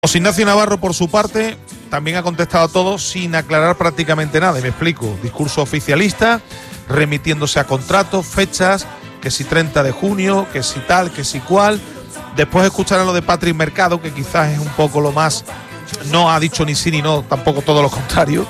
José Ignacio Navarro, por su parte, también ha contestado a todos sin aclarar prácticamente nada. Y me explico. Discurso oficialista, remitiéndose a contratos, fechas, que si 30 de junio, que si tal, que si cual. Después escucharán lo de Patrick Mercado, que quizás es un poco lo más... No ha dicho ni sí ni no, tampoco todo lo contrario.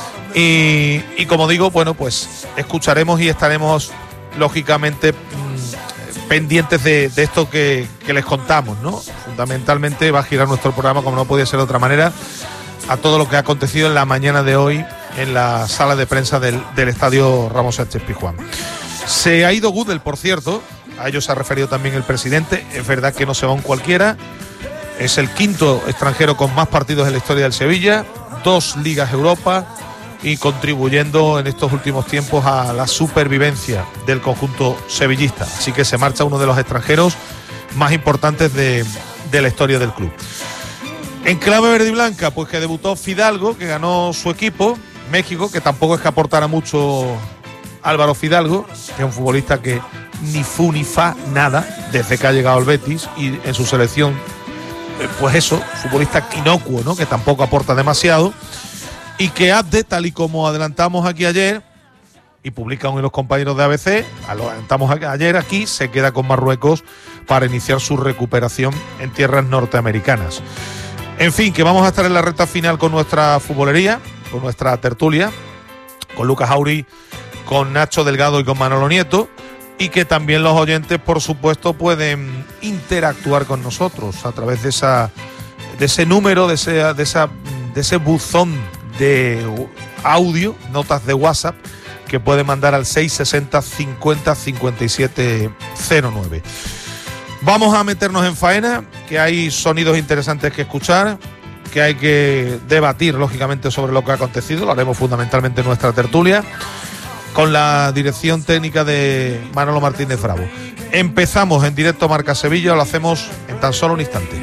Y como digo, bueno, pues escucharemos y estaremos, lógicamente, pendientes de esto que les contamos, ¿no? Fundamentalmente va a girar nuestro programa, como no podía ser de otra manera, a todo lo que ha acontecido en la mañana de hoy en la sala de prensa del estadio Ramón Sánchez-Pizjuán. Se ha ido Gudel, por cierto, a ello se ha referido también el presidente. Es verdad que no se va un cualquiera, es el quinto extranjero con más partidos en la historia del Sevilla, 2 Ligas Europa y contribuyendo en estos últimos tiempos a la supervivencia del conjunto sevillista. Así que se marcha uno de los extranjeros más importantes de la historia del club. En clave verde y blanca, pues que debutó Fidalgo, que ganó su equipo, México, que tampoco es que aportara mucho Álvaro Fidalgo, que es un futbolista que ni fu ni fa nada desde que ha llegado al Betis, y en su selección, pues eso, futbolista inocuo, ¿no? Que tampoco aporta demasiado. Y que Abde, tal y como adelantamos aquí ayer, y publican hoy los compañeros de ABC, lo adelantamos ayer aquí, se queda con Marruecos para iniciar su recuperación en tierras norteamericanas. En fin, que vamos a estar en la recta final con nuestra futbolería, con nuestra tertulia, con Lucas Auri, con Nacho Delgado y con Manolo Nieto, y que también los oyentes, por supuesto, pueden interactuar con nosotros a través de ese número, de ese buzón de audio, notas de WhatsApp, que puede mandar al 660 50 57 09. Vamos a meternos en faena, que hay sonidos interesantes que escuchar, que hay que debatir lógicamente sobre lo que ha acontecido. Lo haremos fundamentalmente en nuestra tertulia, con la dirección técnica de Manolo Martínez Bravo. Empezamos en directo Marca Sevilla, lo hacemos en tan solo un instante.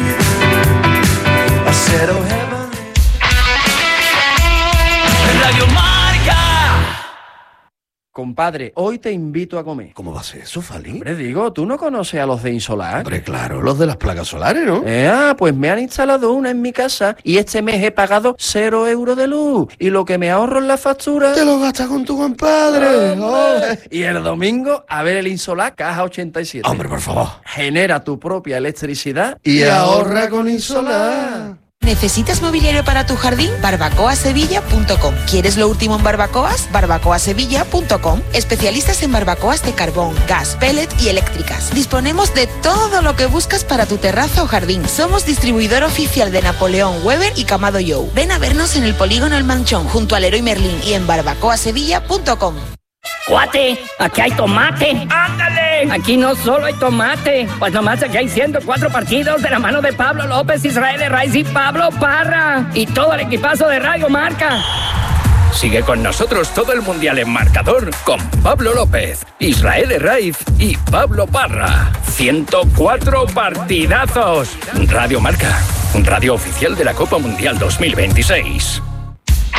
Radio Marca. Compadre, hoy te invito a comer. ¿Cómo va a ser eso, Fali? Hombre, digo, ¿tú no conoces a los de Insolar? Hombre, claro, los de las placas solares, ¿no? Pues me han instalado una en mi casa y este mes he pagado 0 euros de luz. Y lo que me ahorro en la factura... ¡Te lo gastas con tu compadre! ¡Oh! Y el domingo, a ver el Insolar Caja 87. Hombre, por favor. Genera tu propia electricidad y ahorra con Insolar. ¿Necesitas mobiliario para tu jardín? barbacoasevilla.com. ¿Quieres lo último en barbacoas? barbacoasevilla.com. Especialistas en barbacoas de carbón, gas, pellet y eléctricas. Disponemos de todo lo que buscas para tu terraza o jardín. Somos distribuidor oficial de Napoleón, Weber y Camado Joe. Ven a vernos en el polígono El Manchón, junto al Leroy Merlin, y en barbacoasevilla.com. Cuate, aquí hay tomate. ¡Ándale! Aquí no solo hay tomate, pues nomás aquí hay 104 partidos de la mano de Pablo López, Israel Herraiz y Pablo Parra. Y todo el equipazo de Radio Marca. Sigue con nosotros todo el Mundial en marcador con Pablo López, Israel Herraiz y Pablo Parra. 104 partidazos. Radio Marca, radio oficial de la Copa Mundial 2026.